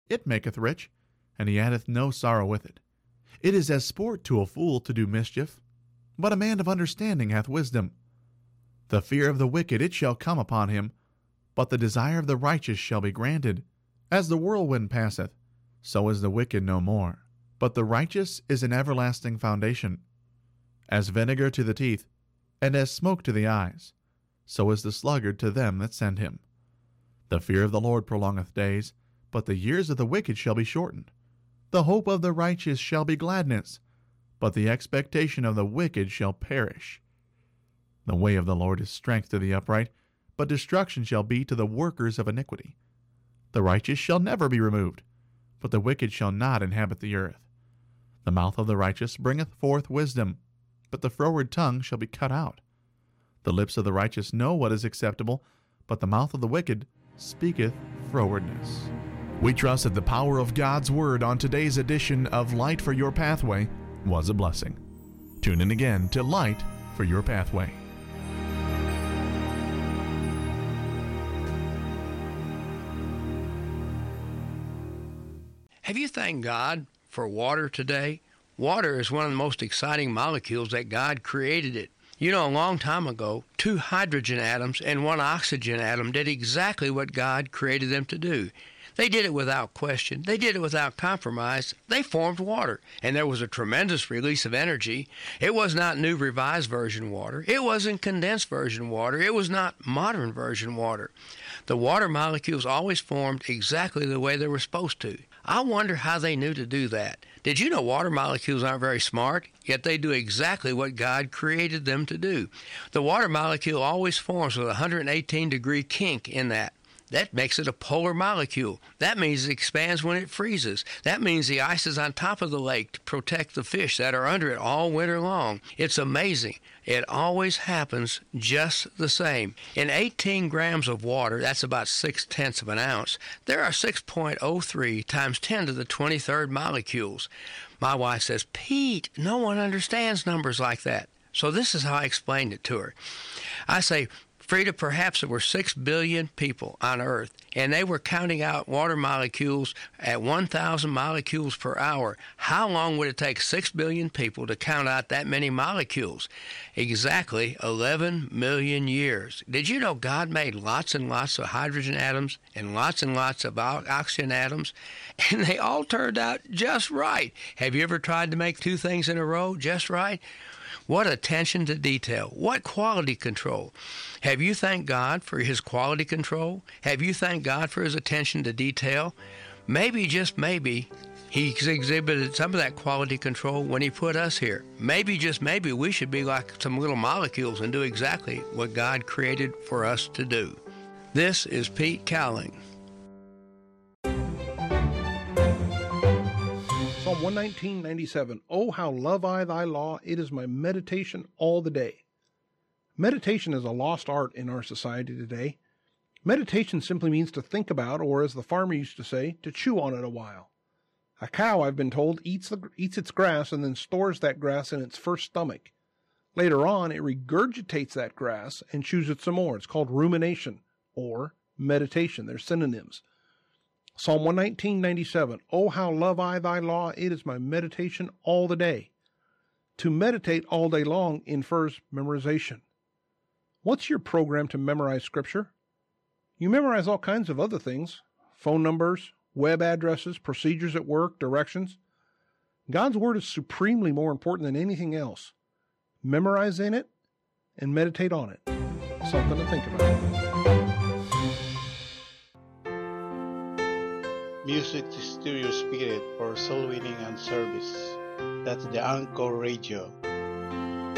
it maketh rich, and he addeth no sorrow with it. It is as sport to a fool to do mischief, but a man of understanding hath wisdom. The fear of the wicked it shall come upon him, but the desire of the righteous shall be granted. As the whirlwind passeth, so is the wicked no more, but the righteous is an everlasting foundation. As vinegar to the teeth, and as smoke to the eyes, so is the sluggard to them that send him. The fear of the Lord prolongeth days, but the years of the wicked shall be shortened. The hope of the righteous shall be gladness, but the expectation of the wicked shall perish. The way of the Lord is strength to the upright, but destruction shall be to the workers of iniquity. The righteous shall never be removed, but the wicked shall not inhabit the earth. The mouth of the righteous bringeth forth wisdom, but the froward tongue shall be cut out. The lips of the righteous know what is acceptable, but the mouth of the wicked speaketh frowardness. We trust that the power of God's Word on today's edition of Light for Your Pathway was a blessing. Tune in again to Light for Your Pathway. Have you thanked God for water today? Water is one of the most exciting molecules that God created it. You know, a long time ago, 2 hydrogen atoms and 1 oxygen atom did exactly what God created them to do. They did it without question. They did it without compromise. They formed water, and there was a tremendous release of energy. It was not new revised version water. It wasn't condensed version water. It was not modern version water. The water molecules always formed exactly the way they were supposed to. I wonder how they knew to do that. Did you know water molecules aren't very smart, yet they do exactly what God created them to do? The water molecule always forms with a 118-degree kink in that. That makes it a polar molecule. That means it expands when it freezes. That means the ice is on top of the lake to protect the fish that are under it all winter long. It's amazing. It always happens just the same. In 18 grams of water, that's about 0.6 of an ounce, there are 6.03 times 10 to the 23rd molecules. My wife says, "Pete, no one understands numbers like that." So this is how I explained it to her. I say, Frida, perhaps there were 6 billion people on Earth, and they were counting out water molecules at 1,000 molecules per hour. How long would it take 6 billion people to count out that many molecules? Exactly 11 million years. Did you know God made lots and lots of hydrogen atoms and lots of oxygen atoms? And they all turned out just right. Have you ever tried to make 2 things in a row just right? What attention to detail. What quality control. Have you thanked God for His quality control? Have you thanked God for His attention to detail? Maybe, just maybe, He exhibited some of that quality control when He put us here. Maybe, just maybe, we should be like some little molecules and do exactly what God created for us to do. This is Pete Cowling. Psalm 119:97. Oh, how love I thy law. It is my meditation all the day. Meditation is a lost art in our society today. Meditation simply means to think about, or as the farmer used to say, to chew on it a while. A cow, I've been told, eats its grass and then stores that grass in its first stomach. Later on, it regurgitates that grass and chews it some more. It's called rumination or meditation. They're synonyms. Psalm 119:97. Oh, how love I thy law. It is my meditation all the day. To meditate all day long infers memorization. What's your program to memorize Scripture? You memorize all kinds of other things. Phone numbers, web addresses, procedures at work, directions. God's Word is supremely more important than anything else. Memorize in it and meditate on it. Something to think about. Music to stir your spirit for soul winning and service. That's the Anchor Radio.